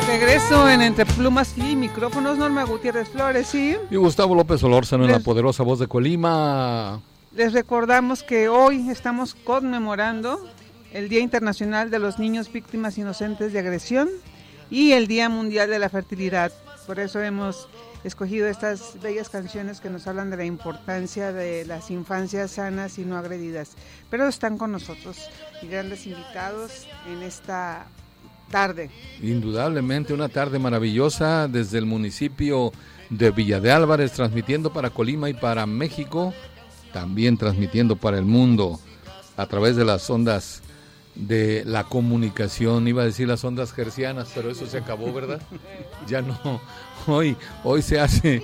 Regreso en Entre Plumas y Micrófonos, Norma Gutiérrez Flores, ¿sí? Y Gustavo López Solórzano en la poderosa voz de Colima. Les recordamos que hoy estamos conmemorando el Día Internacional de los Niños Víctimas Inocentes de Agresión y el Día Mundial de la Fertilidad. Por eso hemos escogido estas bellas canciones que nos hablan de la importancia de las infancias sanas y no agredidas. Pero están con nosotros y grandes invitados en esta tarde. Indudablemente una tarde maravillosa desde el municipio de Villa de Álvarez, transmitiendo para Colima y para México, también transmitiendo para el mundo a través de las ondas de la comunicación. Iba a decir las ondas hercianas, pero eso se acabó, ¿verdad? Ya no. Hoy se hace,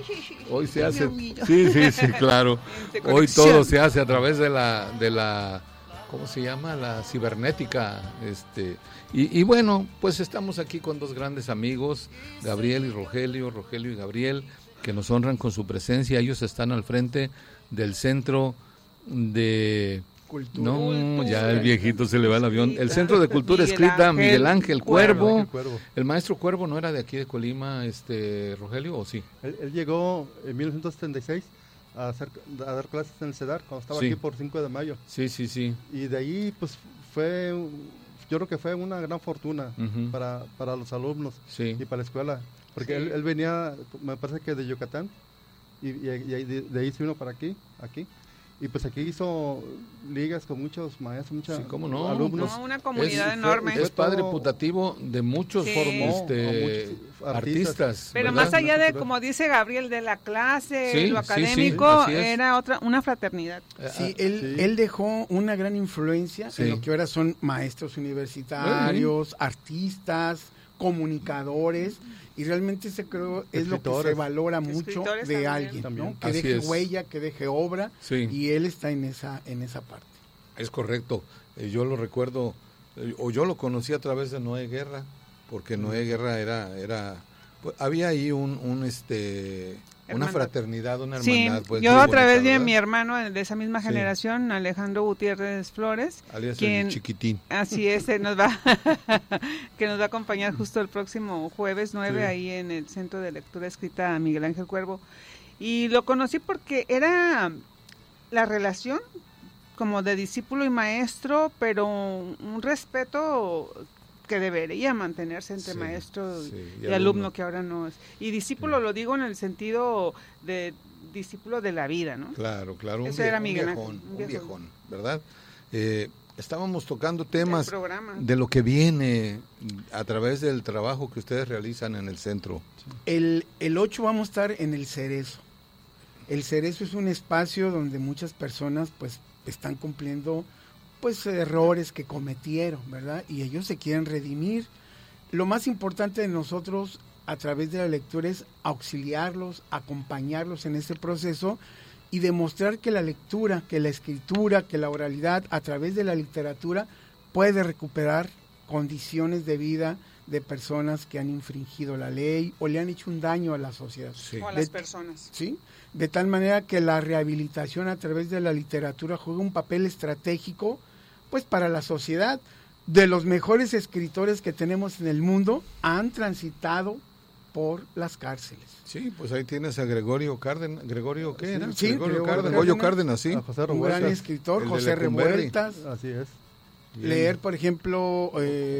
sí, claro. Hoy todo se hace a través de la ¿cómo se llama? La cibernética, y bueno, pues estamos aquí con dos grandes amigos, Gabriel y Rogelio y Gabriel, que nos honran con su presencia. Ellos están al frente del Centro de Cultura. No, ya el viejito se le va el avión. El Centro de Cultura Escrita Miguel Ángel Cuervo. El maestro Cuervo no era de aquí de Colima, Rogelio, ¿o sí? Él llegó en 1976 a dar clases en el CEDAR cuando estaba aquí por 5 de mayo. Sí. Y de ahí, pues, yo creo que fue una gran fortuna para los alumnos y para la escuela. Porque él venía, me parece que de Yucatán, y de ahí se vino para aquí. Y pues aquí hizo ligas con muchos maestros, muchos alumnos. No, una comunidad enorme. Es padre putativo de muchos artistas. Pero ¿verdad? Más allá de, como dice Gabriel, de la clase, lo académico, era una fraternidad. Sí, él dejó una gran influencia en lo que ahora son maestros universitarios, artistas, comunicadores, y realmente es lo que se valora mucho de alguien, ¿no? Que deje huella, que deje obra, y él está en esa parte. Es correcto. Yo lo recuerdo, o yo lo conocí a través de Noé Guerra, porque Noé Guerra era pues, había ahí una fraternidad, una hermandad. Pues, yo a través de mi hermano de esa misma generación, Alejandro Gutiérrez Flores, alias el Chiquitín. Así es, que nos va a acompañar justo el próximo jueves 9 ahí en el Centro de Lectura Escrita Miguel Ángel Cuervo. Y lo conocí porque era la relación como de discípulo y maestro, pero un respeto que debería mantenerse entre maestro y alumno, que ahora no es. Y discípulo lo digo en el sentido de discípulo de la vida, ¿no? Claro. Eso era Miguel Ángel. Un viejón, ¿verdad? Estábamos tocando temas de lo que viene a través del trabajo que ustedes realizan en el centro. El 8 vamos a estar en el Cerezo. El Cerezo es un espacio donde muchas personas pues están cumpliendo pues errores que cometieron, ¿verdad? Y ellos se quieren redimir. Lo más importante de nosotros a través de la lectura es auxiliarlos, acompañarlos en ese proceso y demostrar que la lectura, que la escritura, que la oralidad a través de la literatura puede recuperar condiciones de vida de personas que han infringido la ley o le han hecho un daño a la sociedad. O a las personas. ¿Sí? De tal manera que la rehabilitación a través de la literatura juega un papel estratégico pues para la sociedad. De los mejores escritores que tenemos en el mundo han transitado por las cárceles. Sí, pues ahí tienes a Gregorio Cárdenas. ¿Gregorio qué era? Sí, Gregorio Cárdenas. Goyo Cárdenas, sí. Un gran escritor, José Revueltas. Así es. Bien. Leer, por ejemplo,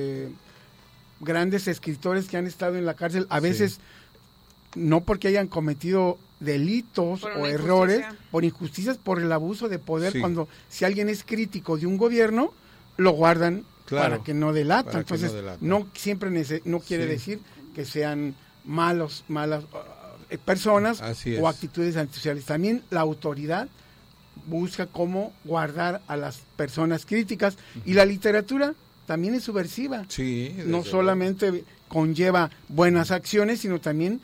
grandes escritores que han estado en la cárcel, a veces no porque hayan cometido delitos o errores, por injusticias, por el abuso de poder, cuando si alguien es crítico de un gobierno, lo guardan para que no delata. Entonces, no siempre no quiere decir que sean malas personas o actitudes antisociales. También la autoridad busca cómo guardar a las personas críticas, y la literatura también es subversiva. No solamente conlleva buenas acciones, sino también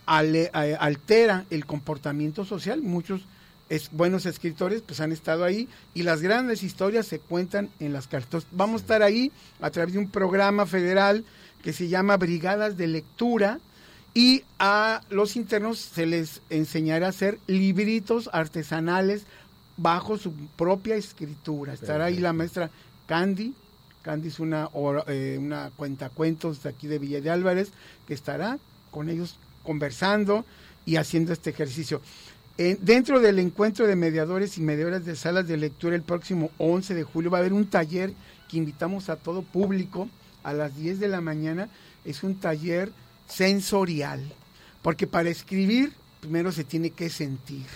altera el comportamiento social. Muchos buenos escritores pues han estado ahí, y las grandes historias se cuentan en las cartas. Vamos a estar ahí a través de un programa federal que se llama Brigadas de Lectura, y a los internos se les enseñará a hacer libritos artesanales bajo su propia escritura. Estará ahí la maestra Candy Candice, una cuentacuentos de aquí de Villa de Álvarez, que estará con ellos conversando y haciendo este ejercicio. Dentro del encuentro de mediadores y mediadoras de salas de lectura el próximo 11 de julio va a haber un taller que invitamos a todo público a las 10 de la mañana. Es un taller sensorial, porque para escribir primero se tiene que sentir.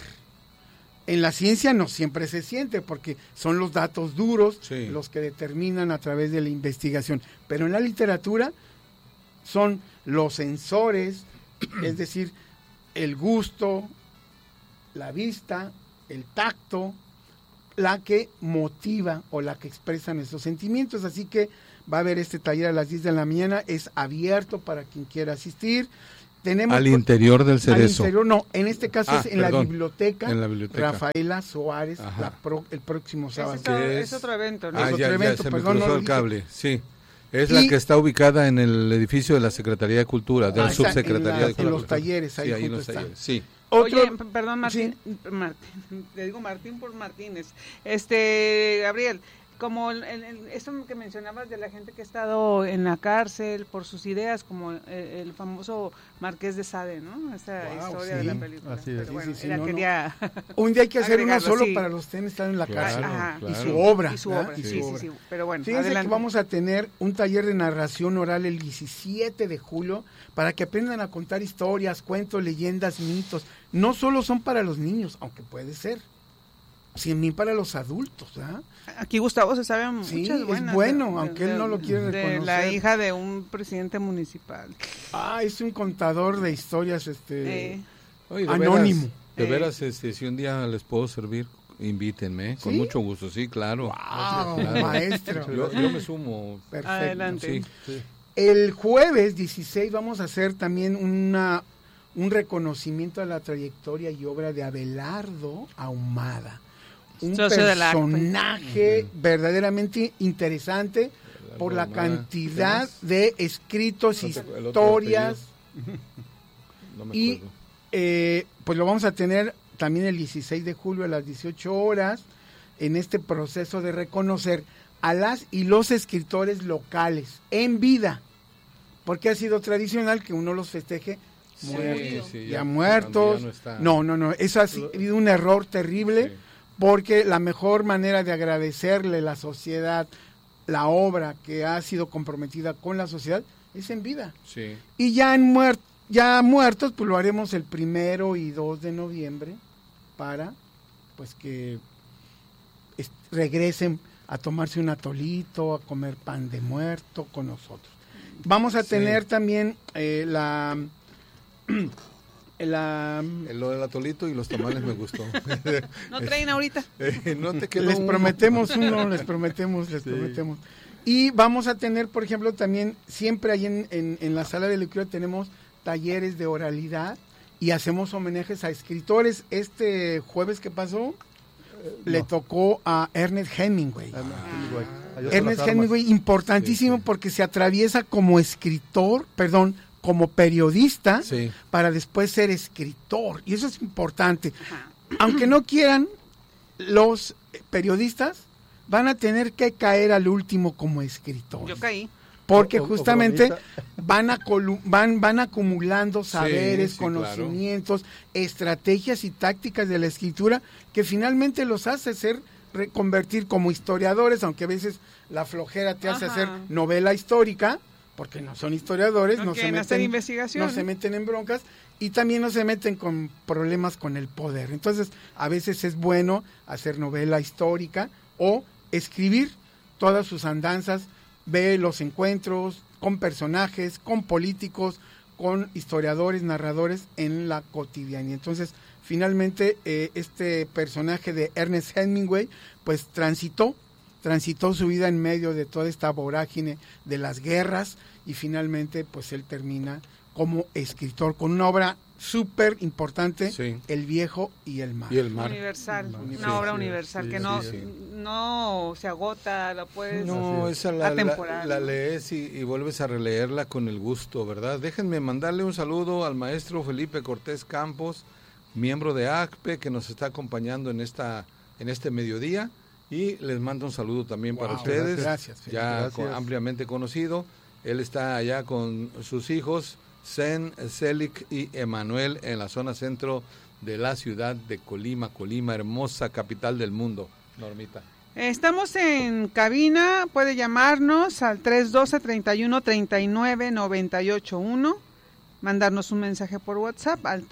En la ciencia no siempre se siente, porque son los datos duros los que determinan a través de la investigación, pero en la literatura son los sensores, es decir, el gusto, la vista, el tacto, la que motiva o la que expresa nuestros sentimientos. Así que va a haber este taller a las 10 de la mañana, es abierto para quien quiera asistir. Tenemos al interior del Cerezo. Al interior, no, en este caso es en la biblioteca Rafaela Suárez, el próximo sábado. Es otro evento, ¿no? Es otro evento, se me cruzó el cable, sí. Es la que está ubicada en el edificio de la Secretaría de Cultura, de la Subsecretaría de Cultura. En los talleres, ahí sí, junto está. Sí. Oye, perdón, Martín, le digo Martín por Martínez. Gabriel, como esto que mencionabas de la gente que ha estado en la cárcel por sus ideas, como el famoso Marqués de Sade, ¿no? Esa historia de la película. Así es. Pero bueno, quería un día hay que hacer uno solo para los que han estado en la cárcel. Y su obra. Sí. Pero bueno, fíjense que vamos a tener un taller de narración oral el 17 de julio para que aprendan a contar historias, cuentos, leyendas, mitos. No solo son para los niños, aunque puede ser, sino para los adultos, ¿verdad? Aquí Gustavo se sabe muchas buenas. Es bueno, aunque él no lo quiere reconocer. De la hija de un presidente municipal. Es un contador de historias Oye, anónimo. De veras, si un día les puedo servir, invítenme, con mucho gusto, sí, claro. Wow, claro. Maestro. Yo me sumo. Perfecto. Adelante. Sí. El jueves 16 vamos a hacer también un reconocimiento a la trayectoria y obra de Abelardo Ahumada. Un personaje verdaderamente interesante por la cantidad de escritos, historias. Y pues lo vamos a tener también el 16 de julio a las 18 horas en este proceso de reconocer a las y los escritores locales en vida, porque ha sido tradicional que uno los festeje muertos. No, eso ha sido un error terrible, porque la mejor manera de agradecerle a la sociedad la obra que ha sido comprometida con la sociedad es en vida. Y ya muertos, pues lo haremos el 1 y 2 de noviembre para pues que regresen a tomarse un atolito, a comer pan de muerto con nosotros. Vamos a tener también lo del atolito y los tamales me gustó. ¿No traen ahorita? No te quedó les prometemos uno, les prometemos. Y vamos a tener, por ejemplo, también siempre ahí en la sala de lectura tenemos talleres de oralidad y hacemos homenajes a escritores. Este jueves que pasó le tocó a Ernest Hemingway. Ernest Hemingway, importantísimo porque se atraviesa como como periodista para después ser escritor, y eso es importante. Aunque no quieran, los periodistas van a tener que caer al último como escritor. Yo caí. Porque justamente van acumulando saberes, conocimientos, estrategias y tácticas de la escritura que finalmente los hace reconvertir como historiadores, aunque a veces la flojera te hace hacer novela histórica, porque no son historiadores, no se meten en broncas y también no se meten con problemas con el poder. Entonces, a veces es bueno hacer novela histórica o escribir todas sus andanzas, ve los encuentros con personajes, con políticos, con historiadores, narradores en la cotidianidad. Entonces, finalmente, este personaje de Ernest Hemingway, pues transitó su vida en medio de toda esta vorágine de las guerras y finalmente pues él termina como escritor con una obra súper importante, El viejo y el mar. Universal, una obra universal que no se agota, la puedes atemporal. La lees y vuelves a releerla con el gusto, ¿verdad? Déjenme mandarle un saludo al maestro Felipe Cortés Campos, miembro de ACPE, que nos está acompañando en este mediodía. Y les mando un saludo también para ustedes. Gracias. Ya ampliamente conocido. Él está allá con sus hijos, Zen, Celik y Emanuel, en la zona centro de la ciudad de Colima, hermosa capital del mundo. Normita. Estamos en cabina, puede llamarnos al 312-31-39-981, mandarnos un mensaje por WhatsApp al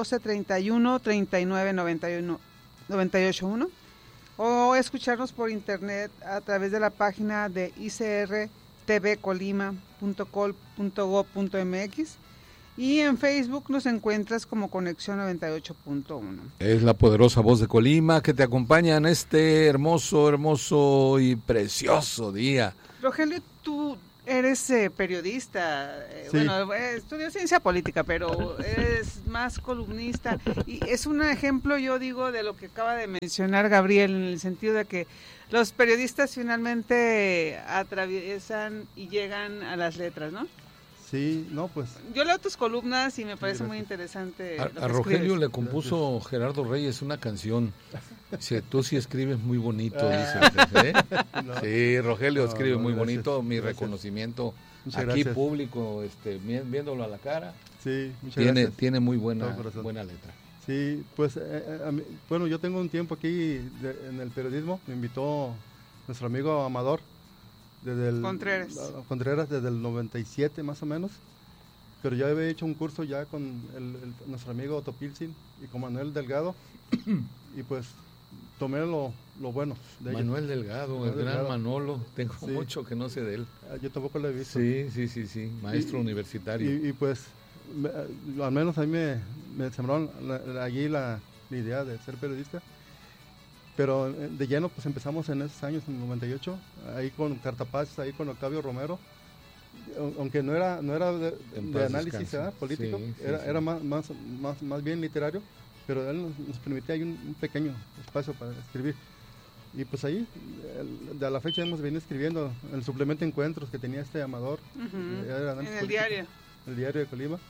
312-31-39-981, o escucharnos por internet a través de la página de icrtvcolima.col.gov.mx, y en Facebook nos encuentras como Conexión 98.1. Es la poderosa voz de Colima que te acompaña en este hermoso y precioso día. Rogelio, tú eres periodista, sí. Bueno, estudió ciencia política, pero eres más columnista, y es un ejemplo, yo digo, de lo que acaba de mencionar Gabriel, en el sentido de que los periodistas finalmente atraviesan y llegan a las letras, ¿no? Sí, no, pues... Yo leo tus columnas y me parece muy interesante. A Rogelio le compuso Gerardo Reyes una canción. Dice, tú sí escribes muy bonito, dice. No, sí, Rogelio escribe muy bonito. Mi reconocimiento aquí público, viéndolo a la cara. Sí, muchas gracias. Tiene muy buena letra. Sí, pues, bueno, yo tengo un tiempo aquí en el periodismo. Me invitó nuestro amigo Amador. Desde el Contreras desde el 97 más o menos, pero ya había hecho un curso ya con nuestro amigo Otto Pilsin y con Manuel Delgado, y pues tomé lo bueno de Manuel Delgado, el gran Manolo, tengo mucho que no sé de él. Yo tampoco lo he visto. Sí, maestro universitario. Y pues, al menos a mí me sembraron allí la idea de ser periodista. Pero de lleno, pues empezamos en esos años, en el 98, ahí con Cartapaces, ahí con Octavio Romero, aunque no era de análisis político, era más bien literario, pero él nos permitía ahí un pequeño espacio para escribir. Y pues ahí, de la fecha hemos venido escribiendo en el suplemento Encuentros que tenía Amador. En el diario. El diario de Colima.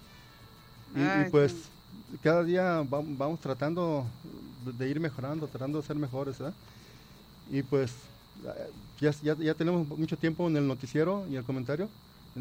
Y pues cada día vamos tratando de ir mejorando, tratando de ser mejores, ¿verdad? Y pues ya tenemos mucho tiempo en el noticiero y el comentario, en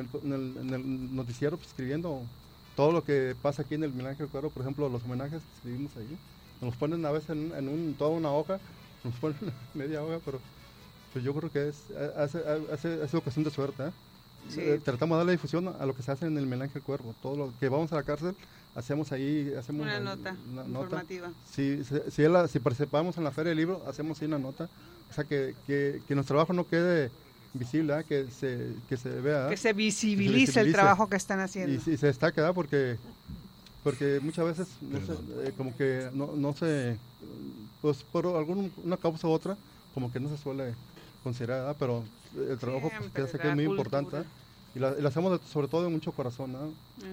el noticiero, pues, escribiendo todo lo que pasa aquí en el Miguel Ángel Cuervo. Por ejemplo, los homenajes que escribimos ahí, nos ponen a veces en toda una hoja, nos ponen media hoja, pero pues yo creo que es ocasión de suerte, ¿eh? Sí. Tratamos de darle difusión a lo que se hace en el Miguel Ángel Cuervo. Todo lo que vamos a la cárcel, hacemos una nota informativa. Si participamos en la Feria del Libro, hacemos ahí una nota. O sea, que nuestro trabajo no quede visible, que se vea. Que se visibilice el trabajo que están haciendo. Y se destaque, ¿verdad? Porque muchas veces como que no se, pues por una causa u otra, como que no se suele considerar, ¿verdad? Pero el trabajo pues, que es muy importante, ¿eh? Y lo hacemos sobre todo de mucho corazón, ¿no?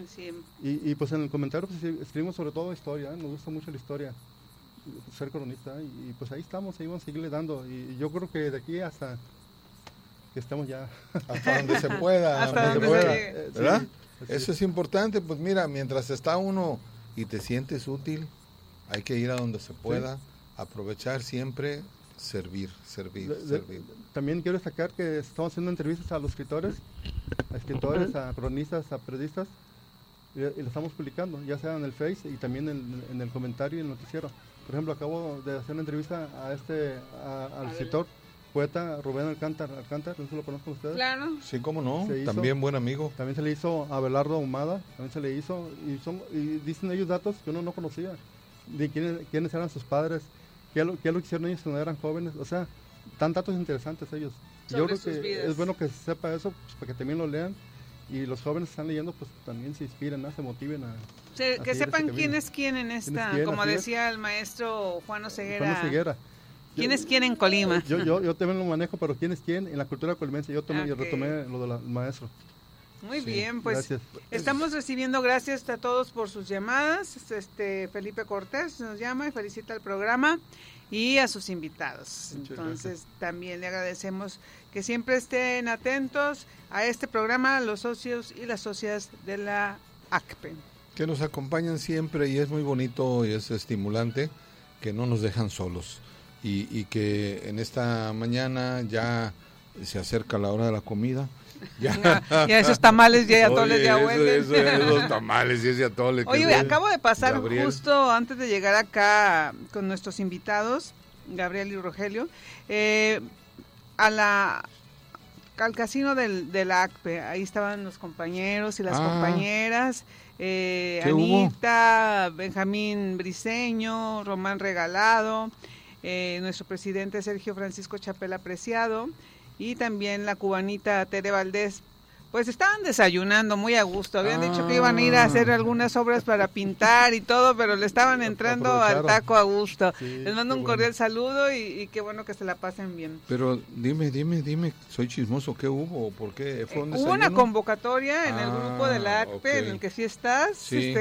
Y pues en el comentario pues, escribimos sobre todo historia, ¿eh? Nos gusta mucho la historia, ser cronista, y pues ahí estamos, ahí vamos a seguirle dando, y yo creo que de aquí hasta que estamos ya hasta donde se pueda, hasta donde se pueda, ¿verdad? Sí. Eso es importante, pues mira, mientras está uno y te sientes útil, hay que ir a donde se pueda, aprovechar siempre, servir. También quiero destacar que estamos haciendo entrevistas a los escritores, a cronistas, a periodistas, y lo estamos publicando, ya sea en el Face y también en el comentario y en el noticiero. Por ejemplo, acabo de hacer una entrevista al escritor, poeta Rubén Alcántar, no sé lo conozcan ustedes. Claro. Sí, cómo no, también buen amigo. También se le hizo a Abelardo Ahumada, y dicen ellos datos que uno no conocía, de quiénes eran sus padres, qué es lo que hicieron ellos cuando eran jóvenes, o sea, tan datos interesantes ellos. Yo creo que vidas. Es bueno que se sepa eso, pues, para que también lo lean, y los jóvenes que están leyendo, pues también se inspiren, ¿no? Se motiven que sepan quién es quién en esta, como decía el maestro Juan Oseguera. ¿Quién es quién en Colima? Yo también lo manejo, pero ¿quién es quién en la cultura colimense? Yo retomé lo del maestro. Muy bien, pues gracias. Estamos recibiendo gracias a todos por sus llamadas. Felipe Cortés nos llama y felicita el programa y a sus invitados. Muchas Entonces gracias. También le agradecemos que siempre estén atentos a este programa, los socios y las socias de la ACPE. Que nos acompañan siempre, y es muy bonito y es estimulante que no nos dejan solos. y que en esta mañana ya se acerca la hora de la comida. Ya esos tamales y atoles ya huelen. Esos tamales y ese atole. Oye, acabo de pasar Gabriel, justo antes de llegar acá con nuestros invitados, Gabriel y Rogelio, al casino del ACPE. Ahí estaban los compañeros y las compañeras, Anita, hubo? Benjamín Briceño, Román Regalado, nuestro presidente Sergio Francisco Chapela Preciado, y también la cubanita Tere Valdés. Pues estaban desayunando muy a gusto, habían dicho que iban a ir a hacer algunas obras para pintar y todo, pero le estaban entrando al taco a gusto. Sí, les mando un cordial saludo y qué bueno que se la pasen bien. Pero dime, soy chismoso, ¿qué hubo? ¿Por qué? ¿Fue un hubo una convocatoria en el grupo de la ACPE, en el que sí estás, sí.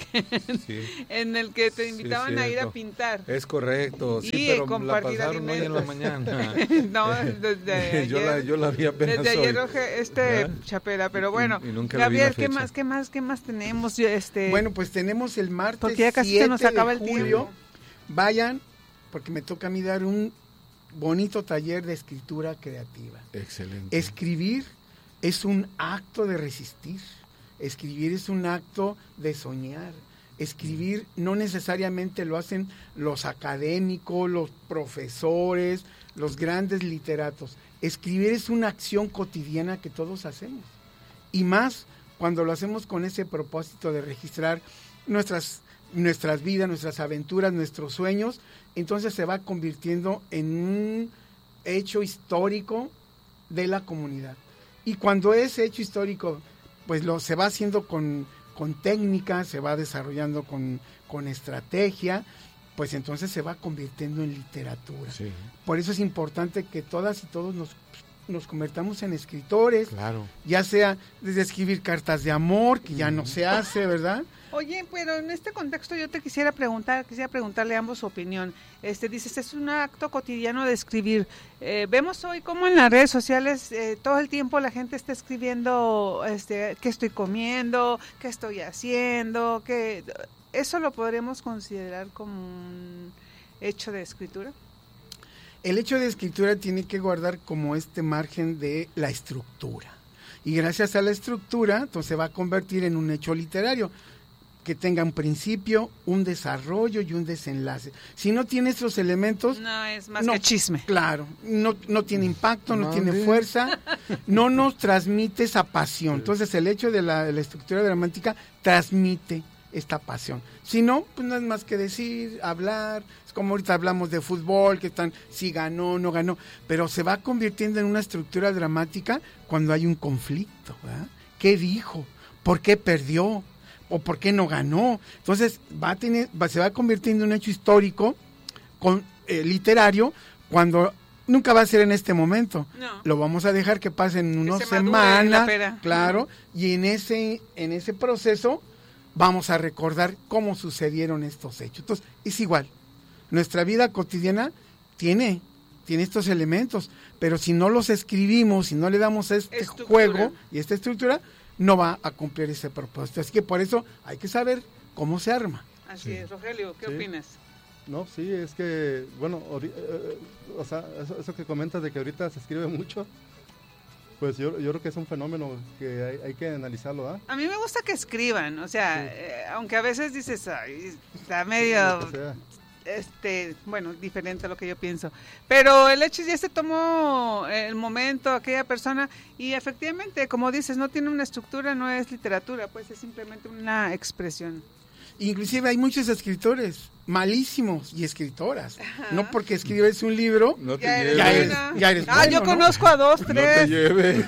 En el que te invitaban a ir a pintar. Es correcto, sí, pero compartir la pasaron hoy en la mañana. No, desde yo la vi apenas desde ayer, pero bueno, Gabriel, ¿qué más tenemos? Bueno, pues tenemos el martes porque ya casi se nos acaba el julio. Vayan, porque me toca a mí dar un bonito taller de escritura creativa. Excelente. Escribir es un acto de resistir. Escribir es un acto de soñar. Escribir no necesariamente lo hacen los académicos, los profesores, los grandes literatos. Escribir es una acción cotidiana que todos hacemos. Y más cuando lo hacemos con ese propósito de registrar nuestras vidas, nuestras aventuras, nuestros sueños, entonces se va convirtiendo en un hecho histórico de la comunidad. Y cuando ese hecho histórico pues se va haciendo con técnica, se va desarrollando con estrategia, pues entonces se va convirtiendo en literatura. Sí. Por eso es importante que todas y todos nos convertamos en escritores, claro. Ya sea desde escribir cartas de amor, que ya no se hace, ¿verdad? Oye, pero en este contexto yo te quisiera preguntarle a ambos su opinión. Dices, es un acto cotidiano de escribir. Vemos hoy cómo en las redes sociales todo el tiempo la gente está escribiendo qué estoy comiendo, qué estoy haciendo, ¿eso lo podremos considerar como un hecho de escritura? El hecho de escritura tiene que guardar como margen de la estructura. Y gracias a la estructura, entonces se va a convertir en un hecho literario que tenga un principio, un desarrollo y un desenlace. Si no tiene estos elementos... No, es más que chisme. Claro, no tiene impacto, no tiene fuerza, no nos transmite esa pasión. Entonces el hecho de la estructura dramática transmite esta pasión. Si no, pues no es más que decir, hablar, es como ahorita hablamos de fútbol, que están, si ganó, no ganó, pero se va convirtiendo en una estructura dramática cuando hay un conflicto, ¿verdad? ¿Qué dijo? ¿Por qué perdió? ¿O por qué no ganó? Entonces se va convirtiendo en un hecho histórico, literario, cuando nunca va a ser en este momento. No. Lo vamos a dejar que pase en unas semanas, claro, y en ese proceso vamos a recordar cómo sucedieron estos hechos. Entonces, es igual. Nuestra vida cotidiana tiene estos elementos, pero si no los escribimos, si no le damos juego y esta estructura, no va a cumplir ese propósito. Así que por eso hay que saber cómo se arma. Así es. Rogelio, ¿qué opinas? No, sí, es que, bueno, o sea, eso que comentas de que ahorita se escribe mucho, pues yo creo que es un fenómeno que hay que analizarlo, ¿ah? A mí me gusta que escriban, o sea, sí. Aunque a veces dices, ay, está medio, bueno, diferente a lo que yo pienso. Pero el hecho ya se tomó el momento, aquella persona, y efectivamente, como dices, no tiene una estructura, no es literatura, pues es simplemente una expresión. Inclusive hay muchos escritores malísimos y escritoras. Ajá. No porque escribes un libro, no te ya eres bueno, yo conozco a 2, 3. No te lleves.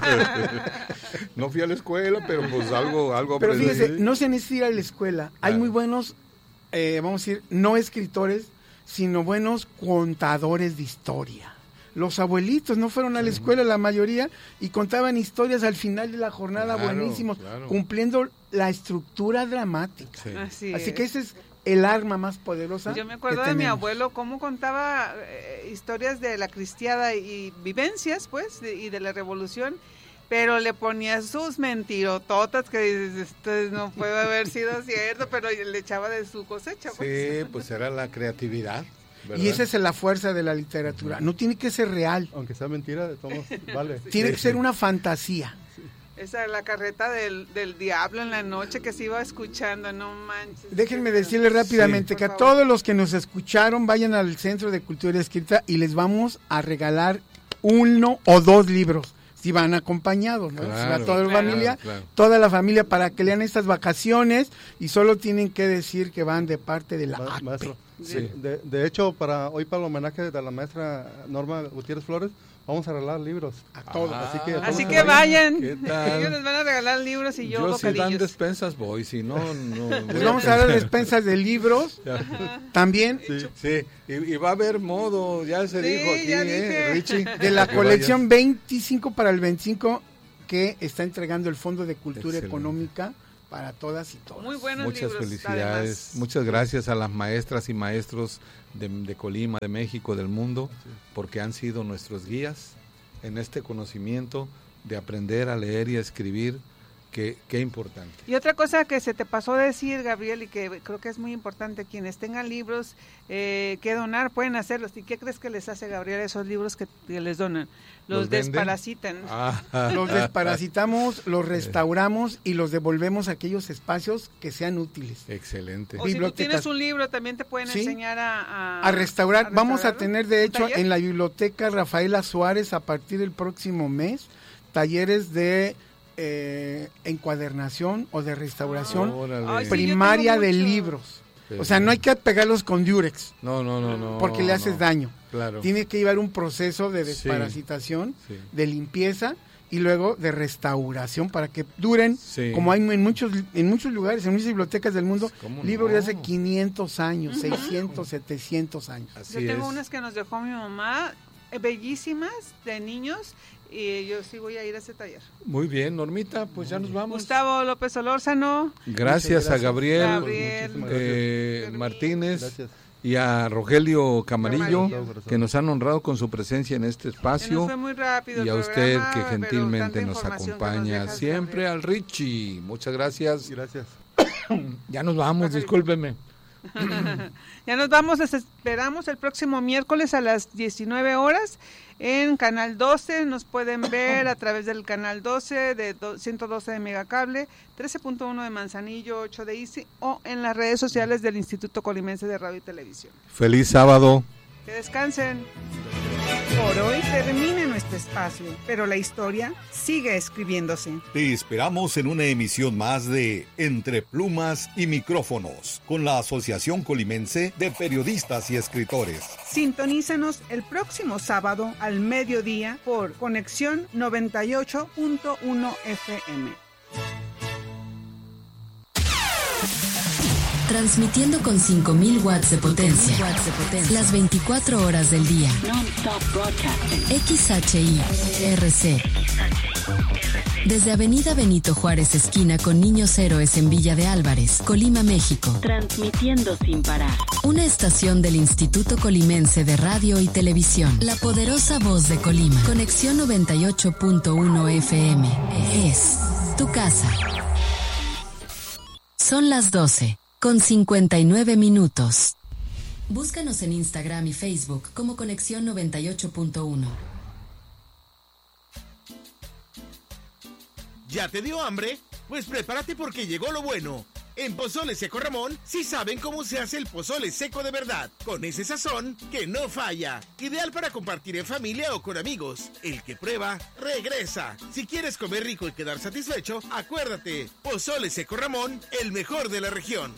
No fui a la escuela, pero pues algo Pero aprendí. fíjese, no se necesita ir a la escuela. Claro. Hay muy buenos, vamos a decir, no escritores, sino buenos contadores de historia. Los abuelitos no fueron a la escuela, la mayoría, y contaban historias al final de la jornada, buenísimos, cumpliendo la estructura dramática. Sí. Así que ese es el arma más poderosa. Yo me acuerdo de mi abuelo cómo contaba historias de la cristiada y vivencias, pues, y de la revolución, pero le ponía sus mentirototas que dices, esto no puede haber sido cierto, pero le echaba de su cosecha. Pues. Sí, pues era la creatividad. Y esa es la fuerza de la literatura. No tiene que ser real. Aunque sea mentira, vale. Tiene que ser una fantasía. Esa es la carreta del diablo en la noche que se iba escuchando, no manches. Déjenme decirles rápidamente que a todos los que nos escucharon vayan al Centro de Cultura Escrita y les vamos a regalar 1 o 2 libros. Si van acompañados, ¿no? Claro, si va toda la familia, toda la familia para que lean estas vacaciones y solo tienen que decir que van de parte de la ACPE. Maestro, de hecho, para el homenaje de la maestra Norma Gutiérrez Flores, vamos a regalar libros a todos. Así que vayan. Ellos les van a regalar libros y yo bocadillos. Si dan despensas voy, si no. Les vamos a dar despensas de libros. También. Sí. Y va a haber modo, ya se dijo aquí, Richie. De la colección 25 para el 25 que está entregando el Fondo de Cultura Económica para todas y todos. Muy buenos Muchas libros, felicidades. Además. Muchas gracias a las maestras y maestros de Colima, de México, del mundo, porque han sido nuestros guías en este conocimiento de aprender a leer y a escribir. Qué importante. Y otra cosa que se te pasó a decir, Gabriel, y que creo que es muy importante, quienes tengan libros que donar pueden hacerlos. ¿Y qué crees que les hace, Gabriel, esos libros que les donan? Los desparasitan. Los desparasitamos, los restauramos y los devolvemos a aquellos espacios que sean útiles. Excelente. O si tú tienes un libro, también te pueden enseñar a restaurar. Vamos a tener, de hecho, en la biblioteca Rafaela Suárez, a partir del próximo mes, talleres de encuadernación o de restauración primaria de libros. O sea, no hay que pegarlos con Durex. No. Porque le haces daño. Claro. Tiene que llevar un proceso de desparasitación, de limpieza y luego de restauración para que duren, como hay en muchos lugares, en muchas bibliotecas del mundo, libros de hace 500 años, 600, 700 años. Yo tengo unas que nos dejó mi mamá, bellísimas, de niños, y yo sí voy a ir a ese taller. Muy bien, Normita, pues ya nos vamos. Gustavo López Solórzano. Gracias a Gabriel Martínez. Gracias. Y a Rogelio Camarillo, que nos han honrado con su presencia en este espacio. Fue muy rápido y a usted que gentilmente nos acompaña siempre, al Richie. Muchas gracias. Gracias. Ya nos vamos, discúlpeme. Ya nos vamos, les esperamos el próximo miércoles a las 19 horas en Canal 12. Nos pueden ver a través del Canal 12 de 112 de Megacable, 13.1 de Manzanillo, 8 de Easy, o en las redes sociales del Instituto Colimense de Radio y Televisión. Feliz sábado. Que descansen. Por hoy termina nuestro espacio, pero la historia sigue escribiéndose. Te esperamos en una emisión más de Entre Plumas y Micrófonos, con la Asociación Colimense de Periodistas y Escritores. Sintonízanos el próximo sábado al mediodía por Conexión 98.1 FM. Transmitiendo con 5.000 watts de potencia. Las 24 horas del día. XHI-RC. Desde Avenida Benito Juárez, esquina con Niños Héroes en Villa de Álvarez, Colima, México. Transmitiendo sin parar. Una estación del Instituto Colimense de Radio y Televisión. La poderosa voz de Colima. Conexión 98.1 FM. Es tu casa. Son las 12. Con 59 minutos. Búscanos en Instagram y Facebook como Conexión 98.1. ¿Ya te dio hambre? Pues prepárate porque llegó lo bueno. En Pozole Seco Ramón sí saben cómo se hace el pozole seco de verdad, con ese sazón que no falla. Ideal para compartir en familia o con amigos. El que prueba, regresa. Si quieres comer rico y quedar satisfecho, acuérdate, Pozole Seco Ramón, el mejor de la región.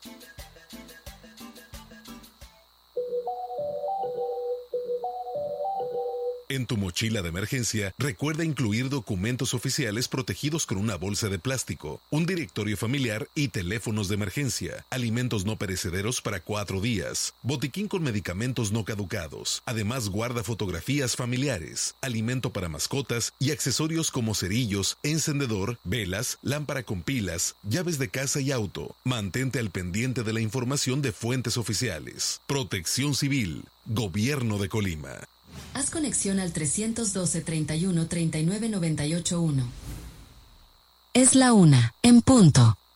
En tu mochila de emergencia, recuerda incluir documentos oficiales protegidos con una bolsa de plástico, un directorio familiar y teléfonos de emergencia, alimentos no perecederos para 4 días, botiquín con medicamentos no caducados. Además, guarda fotografías familiares, alimento para mascotas y accesorios como cerillos, encendedor, velas, lámpara con pilas, llaves de casa y auto. Mantente al pendiente de la información de fuentes oficiales. Protección Civil, Gobierno de Colima. Haz conexión al 312-31-39-98-1. Es la 1, en punto.